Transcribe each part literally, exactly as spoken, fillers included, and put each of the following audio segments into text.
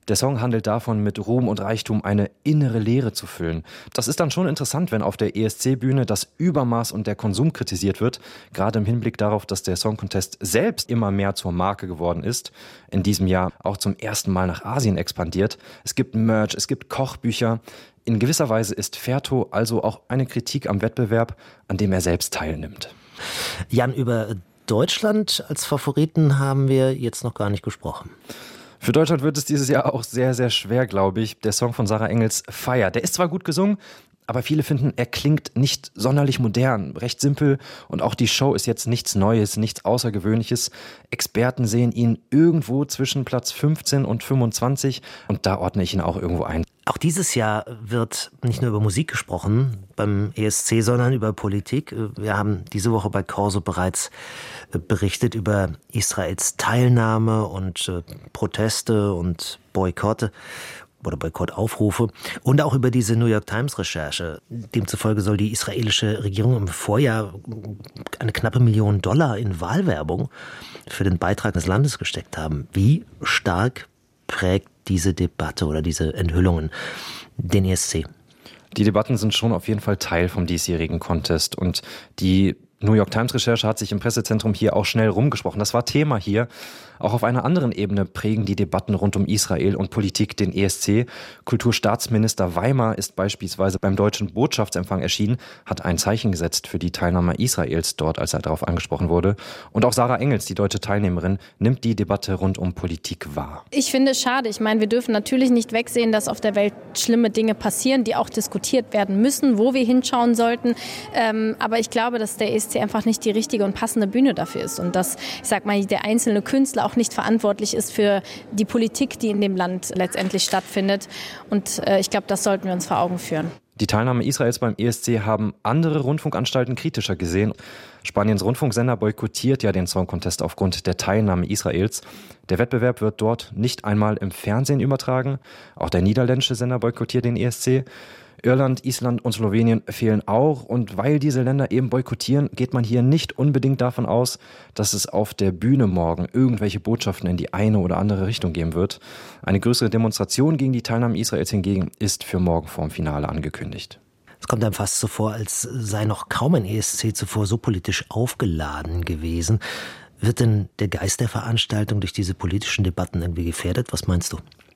Der Song handelt davon, mit Ruhm und Reichtum eine innere Leere zu füllen. Das ist dann schon interessant, wenn auf der E S C-Bühne das Übermaß und der Konsum kritisiert wird, gerade im Hinblick darauf, dass der Song Contest selbst immer mehr zur Marke geworden ist, in diesem Jahr auch zum ersten Mal nach Asien expandiert. Es gibt Merch, es gibt Kochbücher. In gewisser Weise ist Ferto also auch eine Kritik am Wettbewerb, an dem er selbst teilnimmt. Jan, über Deutschland als Favoriten haben wir jetzt noch gar nicht gesprochen. Für Deutschland wird es dieses Jahr auch sehr, sehr schwer, glaube ich. Der Song von Sarah Engels, Fire, der ist zwar gut gesungen, aber viele finden, er klingt nicht sonderlich modern, recht simpel und auch die Show ist jetzt nichts Neues, nichts Außergewöhnliches. Experten sehen ihn irgendwo zwischen Platz fünfzehn und fünfundzwanzig und da ordne ich ihn auch irgendwo ein. Auch dieses Jahr wird nicht nur über Musik gesprochen beim E S C, sondern über Politik. Wir haben diese Woche bei Corso bereits berichtet über Israels Teilnahme und Proteste und Boykotte oder Boykottaufrufe und auch über diese New York Times Recherche. Demzufolge soll die israelische Regierung im Vorjahr eine knappe Million Dollar in Wahlwerbung für den Beitrag des Landes gesteckt haben. Wie stark prägt diese Debatte oder diese Enthüllungen den E S C? Die Debatten sind schon auf jeden Fall Teil vom diesjährigen Contest und die New York Times Recherche hat sich im Pressezentrum hier auch schnell rumgesprochen. Das war Thema hier. Auch auf einer anderen Ebene prägen die Debatten rund um Israel und Politik den E S C. Kulturstaatsminister Weimar ist beispielsweise beim deutschen Botschaftsempfang erschienen, hat ein Zeichen gesetzt für die Teilnahme Israels dort, als er darauf angesprochen wurde. Und auch Sarah Engels, die deutsche Teilnehmerin, nimmt die Debatte rund um Politik wahr. Ich finde es schade. Ich meine, wir dürfen natürlich nicht wegsehen, dass auf der Welt schlimme Dinge passieren, die auch diskutiert werden müssen, wo wir hinschauen sollten. Ähm, aber ich glaube, dass der E S C einfach nicht die richtige und passende Bühne dafür ist und dass, ich sag mal, der einzelne Künstler auch nicht verantwortlich ist für die Politik, die in dem Land letztendlich stattfindet. Und äh, ich glaube, das sollten wir uns vor Augen führen. Die Teilnahme Israels beim E S C haben andere Rundfunkanstalten kritischer gesehen. Spaniens Rundfunksender boykottiert ja den Song Contest aufgrund der Teilnahme Israels. Der Wettbewerb wird dort nicht einmal im Fernsehen übertragen. Auch der niederländische Sender boykottiert den E S C. Irland, Island und Slowenien fehlen auch. Und weil diese Länder eben boykottieren, geht man hier nicht unbedingt davon aus, dass es auf der Bühne morgen irgendwelche Botschaften in die eine oder andere Richtung geben wird. Eine größere Demonstration gegen die Teilnahme Israels hingegen ist für morgen vorm Finale angekündigt. Es kommt einem fast so vor, als sei noch kaum ein E S C zuvor so politisch aufgeladen gewesen. Wird denn der Geist der Veranstaltung durch diese politischen Debatten irgendwie gefährdet? Was meinst du?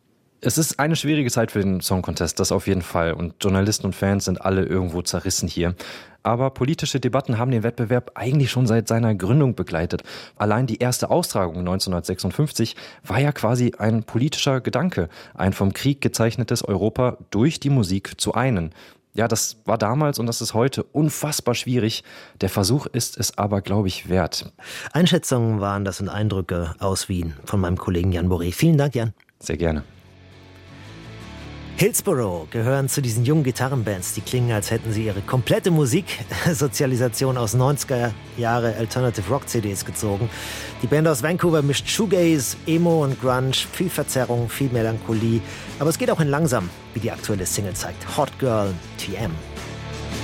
Es ist eine schwierige Zeit für den Song Contest, das auf jeden Fall. Und Journalisten und Fans sind alle irgendwo zerrissen hier. Aber politische Debatten haben den Wettbewerb eigentlich schon seit seiner Gründung begleitet. Allein die erste Austragung neunzehnhundertsechsundfünfzig war ja quasi ein politischer Gedanke, ein vom Krieg gezeichnetes Europa durch die Musik zu einen. Ja, das war damals und das ist heute unfassbar schwierig. Der Versuch ist es aber, glaube ich, wert. Einschätzungen waren das und Eindrücke aus Wien von meinem Kollegen Jan Boré. Vielen Dank, Jan. Sehr gerne. Hillsborough gehören zu diesen jungen Gitarrenbands, die klingen, als hätten sie ihre komplette Musiksozialisation aus neunziger Jahre Alternative Rock C Ds gezogen. Die Band aus Vancouver mischt Shoegaze, Emo und Grunge, viel Verzerrung, viel Melancholie. Aber es geht auch in langsam, wie die aktuelle Single zeigt. Hot Girl T M.